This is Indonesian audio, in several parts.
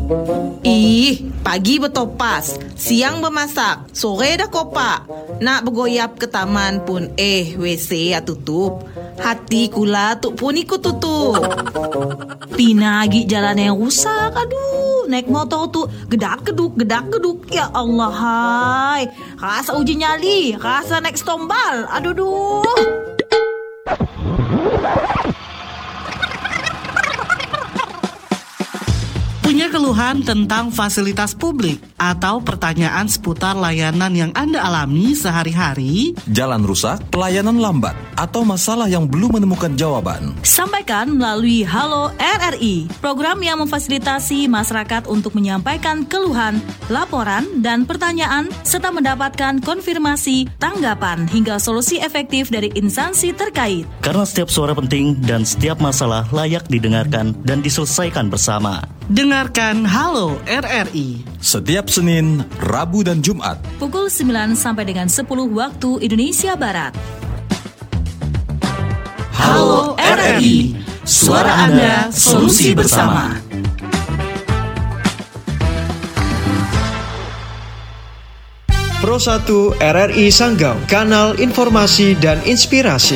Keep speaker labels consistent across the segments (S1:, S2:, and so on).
S1: Ih, pagi betopas, siang bemasak, sore dah kopak. Nak bergoyap ke taman pun WC ya tutup. Hati kula tu pun ikut tutup.
S2: Pinagi jalan yang rusak, aduh. Naik motor tu gedak-geduk. Ya Allah, hai. Rasa uji nyali, rasa naik stombal. Aduh.
S3: Punya keluhan tentang fasilitas publik atau pertanyaan seputar layanan yang Anda alami sehari-hari?
S4: Jalan rusak, pelayanan lambat, atau masalah yang belum menemukan jawaban?
S2: Sampaikan melalui Halo RRI, program yang memfasilitasi masyarakat untuk menyampaikan keluhan, laporan, dan pertanyaan, serta mendapatkan konfirmasi, tanggapan, hingga solusi efektif dari instansi terkait.
S5: Karena setiap suara penting dan setiap masalah layak didengarkan dan diselesaikan bersama.
S3: Dengarkan Halo RRI
S4: Setiap Senin, Rabu, dan Jumat
S2: Pukul 9 sampai dengan 10 waktu Indonesia Barat.
S3: Halo RRI, suara Anda, solusi bersama.
S6: Pro 1 RRI Sanggau, kanal informasi dan inspirasi.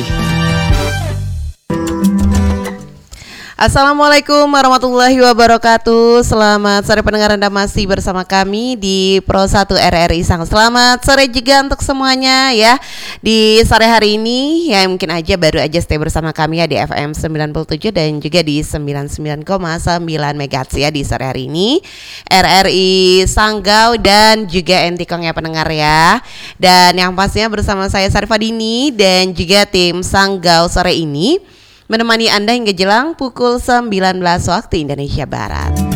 S7: Assalamualaikum warahmatullahi wabarakatuh. Selamat sore pendengar, Anda masih bersama kami di Pro 1 RRI Sanggau. Selamat sore juga untuk semuanya ya. Di sore hari ini ya mungkin aja baru aja stay bersama kami ya di FM 97 dan juga di 99,9 MHz ya di sore hari ini. RRI Sanggau dan juga Entikong ya pendengar ya. Dan yang pastinya bersama saya Sarifah Dini dan juga tim Sanggau sore ini menemani Anda hingga jelang pukul 19 waktu Indonesia Barat.